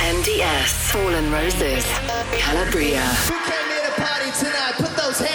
NDS, Fallen Roses, Calabria. Who came here to party tonight? Put those hands